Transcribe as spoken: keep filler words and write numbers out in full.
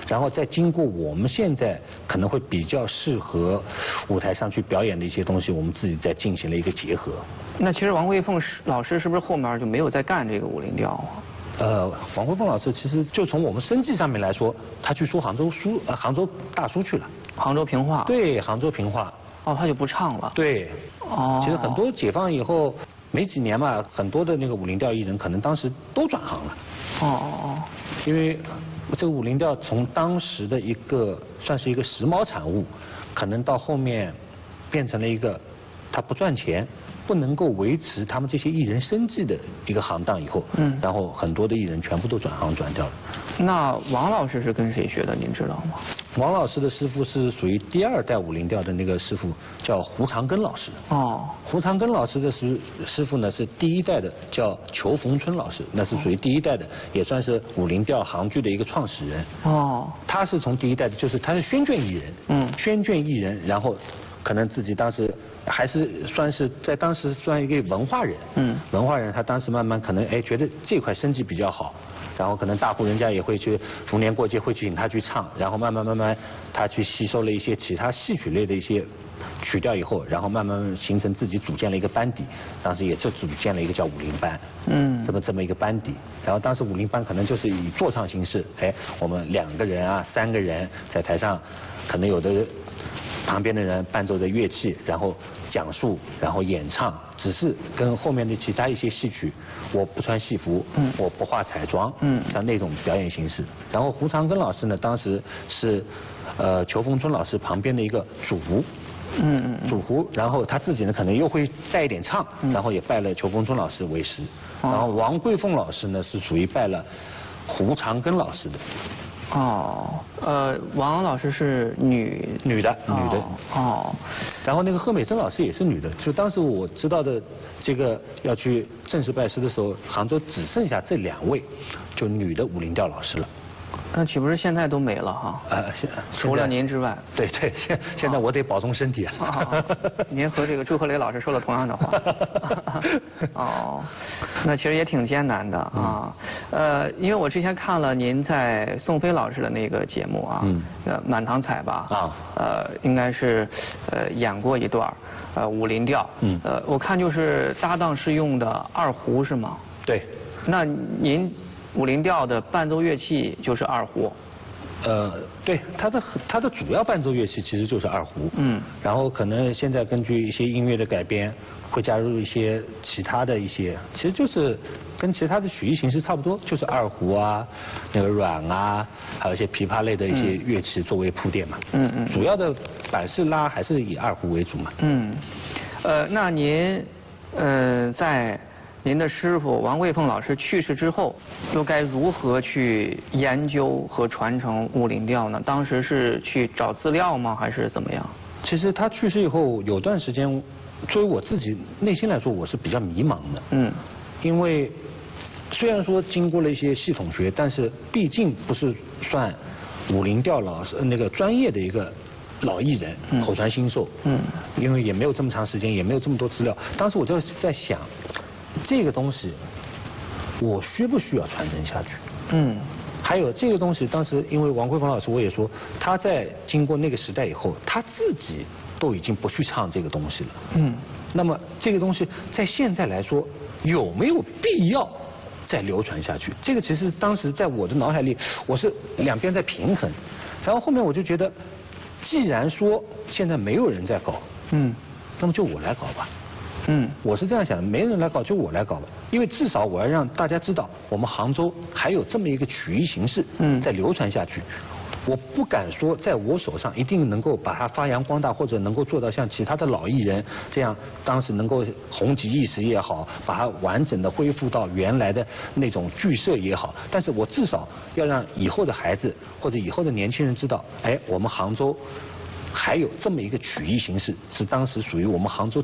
然后再经过我们现在可能会比较适合舞台上去表演的一些东西，我们自己再进行了一个结合。 那其实王桂凤老师是不是后面就没有再干这个武林调啊？ 呃，王桂凤老师其实就从我们生计上面来说，他去说杭州书，呃，杭州大书去了。 杭州评话。 对，杭州评话。 哦，他就不唱了。 对。 哦。 其实很多解放以后没几年嘛，很多的那个武林调艺人可能当时都转行了。 哦哦哦。 因为这个武林调从当时的一个算是一个时髦产物，可能到后面变成了一个他不赚钱，不能够维持他们这些艺人生计的一个行当以后，嗯，然后很多的艺人全部都转行转掉了。 那王老师是跟谁学的？您知道吗？ 王老师的师傅是属于第二代武林调的那个师傅，叫胡长根老师。 哦。 胡长根老师的师师傅呢是第一代的，叫裘逢春老师，那是属于第一代的，也算是武林调杭剧的一个创始人。 哦。 他是从第一代的，就是他是宣卷艺人。嗯。宣卷艺人，然后可能自己当时还是算是在当时算一个文化人。嗯。文化人，他当时慢慢可能哎觉得这块生计比较好。然后可能大户人家也会去逢年过节会去请他去唱，然后慢慢慢慢他去吸收了一些其他戏曲类的一些曲调以后，然后慢慢形成自己组建了一个班底，当时也是组建了一个叫武林班，嗯，这么这么一个班底。然后当时武林班可能就是以坐唱形式，哎，我们两个人啊三个人在台上，可能有的旁边的人伴奏着乐器，然后讲述，然后演唱，只是跟后面的其他一些戏曲，我不穿戏服，嗯，我不化彩妆，嗯，像那种表演形式。然后胡长根老师呢，当时是呃裘逢春老师旁边的一个主胡，嗯嗯，主胡，然后他自己呢可能又会带一点唱，嗯、然后也拜了裘逢春老师为师。哦、然后王桂凤老师呢是属于拜了胡长根老师的。 哦，呃，王老师是女女的，女的。 哦。 然后那个贺美珍老师也是女的，就当时我知道的这个要去正式拜师的时候，杭州只剩下这两位，就女的武林调老师了。 那岂不是现在都没了哈？ 呃， 除了您之外。 对对，现现在我得保重身体啊。 哦、您和这个朱鹤雷老师说了同样的话。哦，那其实也挺艰难的啊。嗯、呃，因为我之前看了您在宋飞老师的那个节目啊，嗯，呃，满堂彩吧，啊，呃，应该是呃演过一段呃武林调，嗯，呃，我看就是搭档是用的二胡是吗？ 对。 那您武林调的伴奏乐器就是二胡。 呃，对，它的它的主要伴奏乐器其实就是二胡。嗯。然后可能现在根据一些音乐的改编，会加入一些其他的一些，其实就是跟其他的曲艺形式差不多，就是二胡啊，那个阮啊，还有一些琵琶类的一些乐器作为铺垫嘛。嗯嗯。主要的板式拉还是以二胡为主嘛。 嗯。呃，那您呃在您的师傅王桂凤老师去世之后，又该如何去研究和传承武林调呢？当时是去找资料吗，还是怎么样？ 其实他去世以后有段时间，作为我自己内心来说，我是比较迷茫的。嗯。因为虽然说经过了一些系统学，但是毕竟不是算武林调老师那个专业的一个老艺人，嗯、口传心授。嗯。因为也没有这么长时间，也没有这么多资料。当时我就在想。这个东西，我需不需要传承下去？嗯，还有这个东西，当时因为王桂凤老师我也说，他在经过那个时代以后，他自己都已经不去唱这个东西了。嗯，那么这个东西在现在来说，有没有必要再流传下去？这个其实当时在我的脑海里，我是两边在平衡，然后后面我就觉得，既然说现在没有人在搞，嗯，那么就我来搞吧。嗯，我是这样想的，没人来搞就我来搞吧，因为至少我要让大家知道，我们杭州还有这么一个曲艺形式，嗯，在流传下去。我不敢说在我手上一定能够把它发扬光大，或者能够做到像其他的老艺人这样，当时能够红极一时也好，把它完整的恢复到原来的那种剧社也好，但是我至少要让以后的孩子或者以后的年轻人知道，哎，我们杭州还有这么一个曲艺形式，是当时属于我们杭州